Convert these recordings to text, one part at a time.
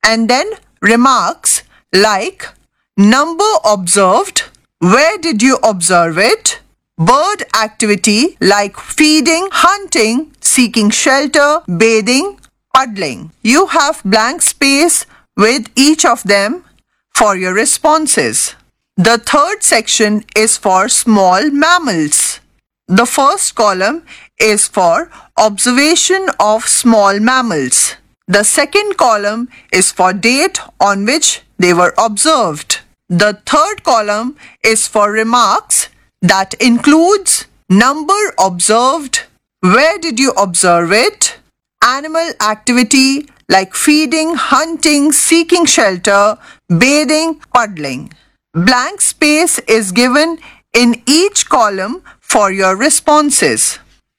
and then remarks like number observed, where did you observe it, bird activity like feeding, hunting, seeking shelter, bathing, puddling. You have blank space with each of them for your responses. The third section is for small mammals. The first column is for observation of small mammals. The second column is for date on which they were observed. The third column is for remarks that includes number observed, where did you observe it, animal activity like feeding, hunting, seeking shelter, bathing, puddling. Blank space is given in each column for your responses.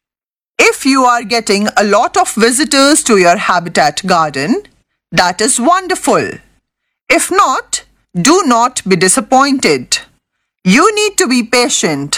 If you are getting a lot of visitors to your habitat garden, that is wonderful. If not, do not be disappointed. You need to be patient.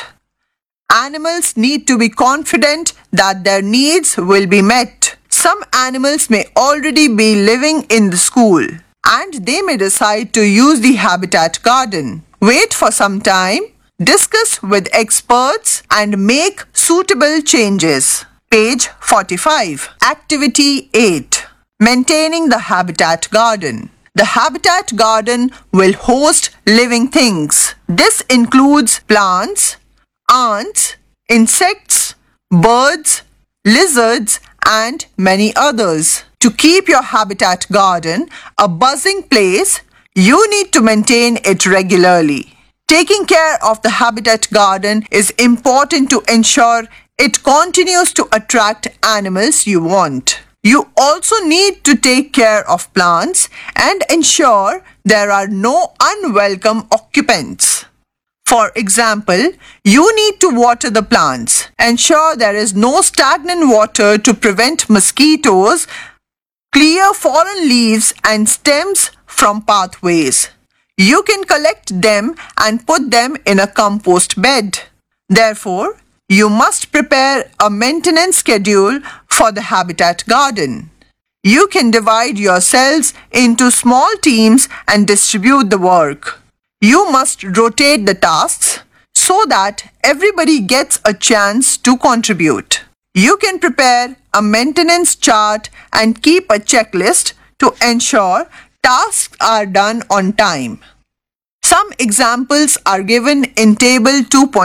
Animals need to be confident that their needs will be met. Some animals may already be living in the school and they may decide to use the habitat garden. Wait for some time, discuss with experts and make suitable changes. Page 45. Activity 8. Maintaining the habitat garden. The habitat garden will host living things. This includes plants, ants, insects, birds, lizards, and many others. To keep your habitat garden a buzzing place, you need to maintain it regularly. Taking care of the habitat garden is important to ensure it continues to attract animals you want. You also need to take care of plants and ensure there are no unwelcome occupants. For example, you need to water the plants. Ensure there is no stagnant water to prevent mosquitoes. Clear fallen leaves and stems from pathways. You can collect them and put them in a compost bed. Therefore, you must prepare a maintenance schedule for the habitat garden. You can divide yourselves into small teams and distribute the work. You must rotate the tasks so that everybody gets a chance to contribute. You can prepare a maintenance chart and keep a checklist to ensure tasks are done on time. Some examples are given in Table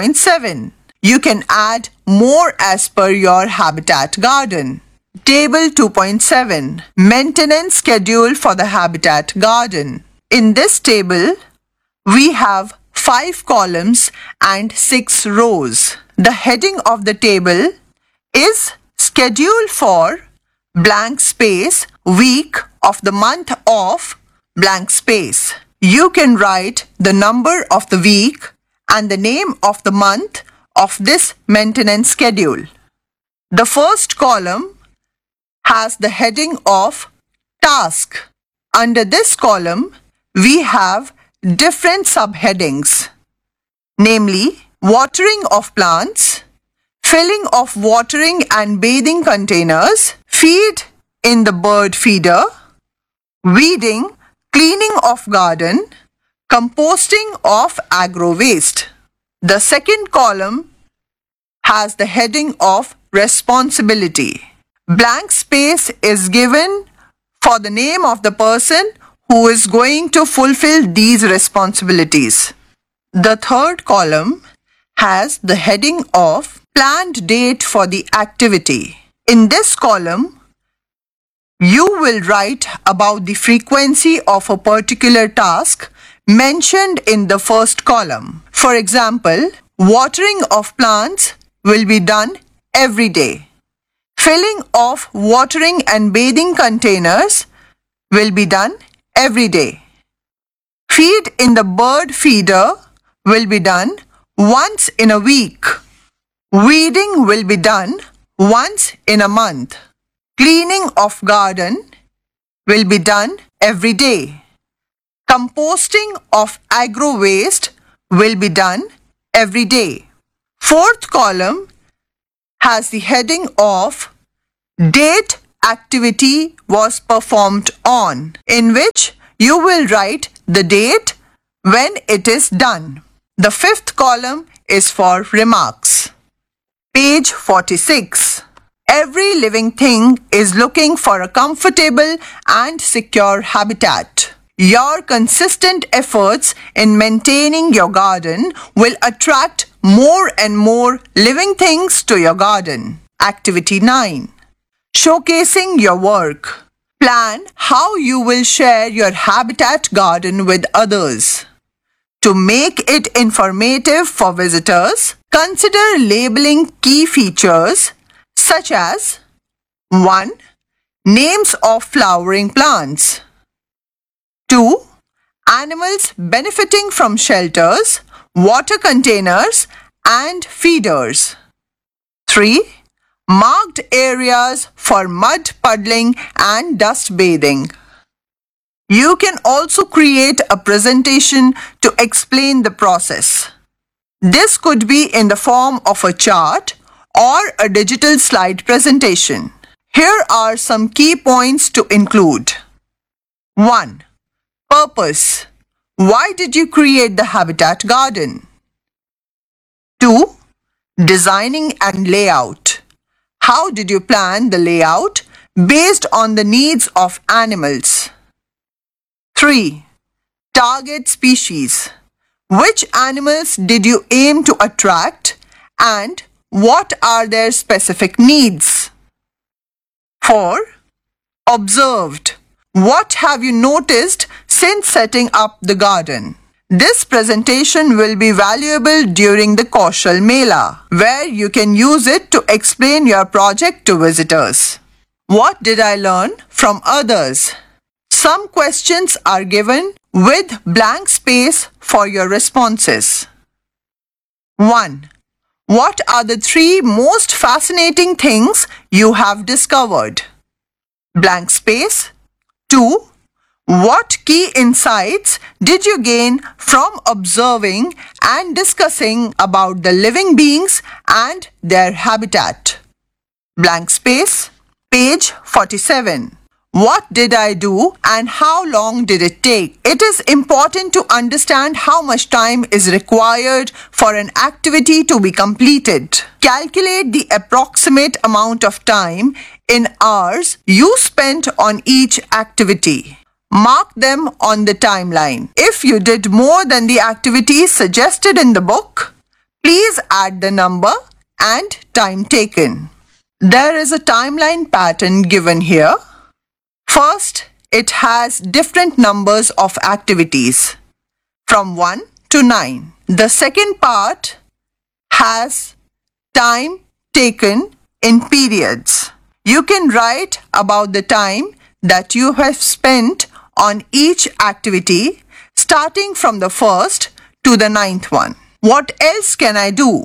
2.7. You can add more as per your habitat garden. Table 2.7. Maintenance schedule for the habitat garden. In this table, we have 5 columns and 6 rows. The heading of the table is Schedule for blank space week of the month of blank space. You can write the number of the week and the name of the month of this maintenance schedule. The first column has the heading of task. Under this column, we have different subheadings, namely watering of plants, filling of watering and bathing containers, feed in the bird feeder, weeding, cleaning of garden, composting of agro waste. The second column has the heading of responsibility. Blank space is given for the name of the person who is going to fulfill these responsibilities. The third column has the heading of planned date for the activity. In this column, you will write about the frequency of a particular task mentioned in the first column. For example, watering of plants will be done every day. Filling of watering and bathing containers will be done every day. Feed in the bird feeder will be done once in a week. Weeding will be done once in a month. Cleaning of garden will be done every day. Composting of agro waste will be done every day. Fourth column has the heading of date activity was performed on, in which you will write the date when it is done. The fifth column is for remarks. Page 46. Every living thing is looking for a comfortable and secure habitat. Your consistent efforts in maintaining your garden will attract more and more living things to your garden. Activity 9. Showcasing your work. Plan how you will share your habitat garden with others. To make it informative for visitors, consider labeling key features such as 1. Names of flowering plants. 2. Animals benefiting from shelters, water containers, and feeders. 3. Marked areas for mud puddling and dust bathing. You can also create a presentation to explain the process. This could be in the form of a chart or a digital slide presentation. Here are some key points to include. 1. Purpose. Why did you create the habitat garden? 2. Designing and layout. How did you plan the layout based on the needs of animals? 3. Target species. Which animals did you aim to attract and what are their specific needs? 4. Observed. What have you noticed since setting up the garden? This presentation will be valuable during the Kaushal Mela, where you can use it to explain your project to visitors. What did I learn from others? Some questions are given with blank space for your responses. 1. What are the 3 most fascinating things you have discovered? Blank space. 2. What key insights did you gain from observing and discussing about the living beings and their habitat? Blank space. Page 47. What did I do and how long did it take? It is important to understand how much time is required for an activity to be completed. Calculate the approximate amount of time in hours you spent on each activity. Mark them on the timeline. If you did more than the activities suggested in the book, please add the number and time taken. There is a timeline pattern given here. First, it has different numbers of activities from 1 to 9. The second part has time taken in periods. You can write about the time that you have spent on each activity starting from the first to the 9th one. What else can I do?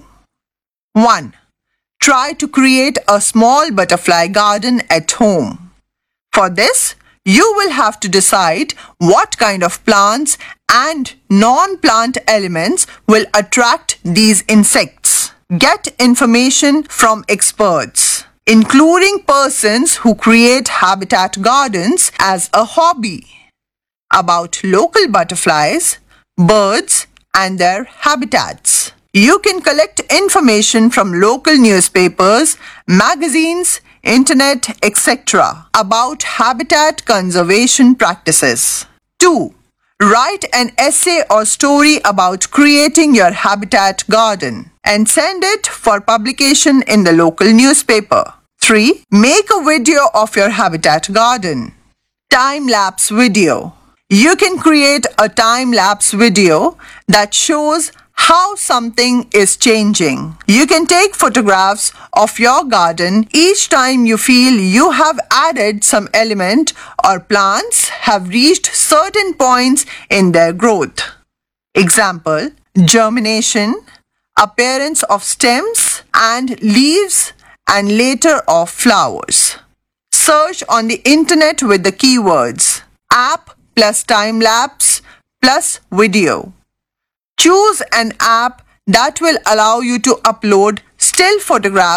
1. Try to create a small butterfly garden at home. For this, you will have to decide what kind of plants and non-plant elements will attract these insects. Get information from experts, including persons who create habitat gardens as a hobby, about local butterflies, birds, and their habitats. You can collect information from local newspapers, magazines, internet, etc. about habitat conservation practices. 2. Write an essay or story about creating your habitat garden and send it for publication in the local newspaper. 3. Make a video of your habitat garden. Time-lapse video. You can create a time-lapse video that shows how something is changing. You can take photographs of your garden each time you feel you have added some element or plants have reached certain points in their growth. Example, germination, appearance of stems and leaves, and later of flowers. Search on the internet with the keywords app plus time-lapse plus video. Choose an app that will allow you to upload still photographs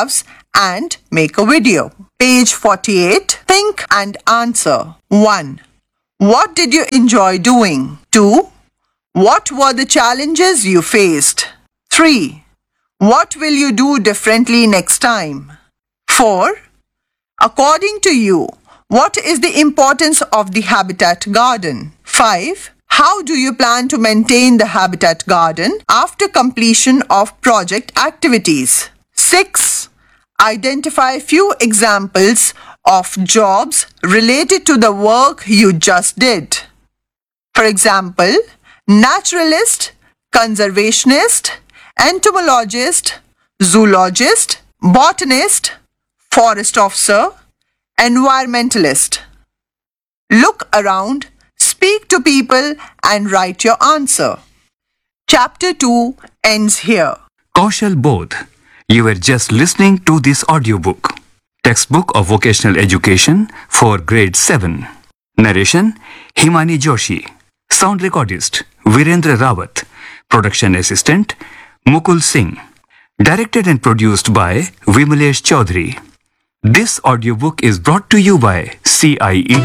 and make a video. Page 48. Think and answer. 1. What did you enjoy doing? 2. What were the challenges you faced? 3. What will you do differently next time? 4. According to you, what is the importance of the Habitat Garden? 5. How do you plan to maintain the Habitat Garden after completion of project activities? 6. Identify few examples of jobs related to the work you just did. For example, naturalist, conservationist, entomologist, zoologist, botanist, forest officer, environmentalist. Look around, speak to people and write your answer. Chapter 2 ends here. Kaushal Bodh. You were just listening to this audiobook. Textbook of Vocational Education for Grade 7. Narration Himani Joshi. Sound recordist Virendra Rawat. Production assistant Mukul Singh. Directed and produced by Vimalesh Chaudhary. This audiobook is brought to you by CIE